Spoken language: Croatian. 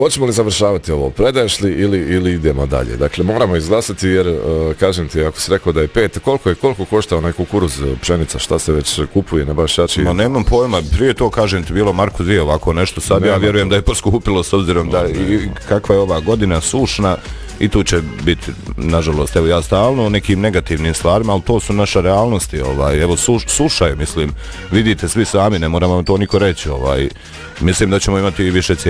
Hoćemo li završavati ovo? Predaješ li ili idemo dalje? Dakle, moramo izglasati jer, kažem ti, ako si rekao da je 5, koliko košta onaj kukuruz, pšenica, šta se već kupuje na Baščači? Ma nemam pojma, prije to, kažem ti, bilo Marko 2 ovako nešto, sad ja vjerujem da je poskupilo s obzirom da i kakva je ova godina sušna i tu će biti, nažalost, evo ja stalno o nekim negativnim stvarima, ali to su naša realnosti, evo suša je, mislim, vidite svi sami, ne moramo vam to niko reći, mislim da ćemo imati i više cijena.